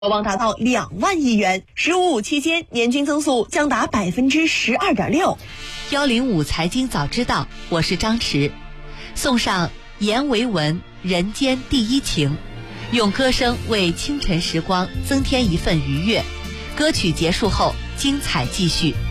望达到2万亿元，“15+5”期间年均增速将达12.6%。 105财经早知道，我是张弛，送上阎维文《人间第一情》，用歌声为清晨时光增添一份愉悦。歌曲结束后，精彩继续。